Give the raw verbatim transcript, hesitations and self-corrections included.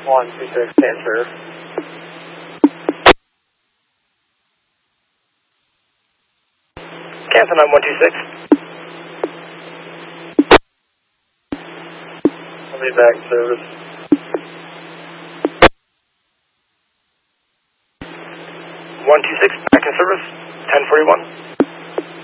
one two six, answer. Cancel nine one two six. I'll be back in service. one two six, back in service, ten forty-one.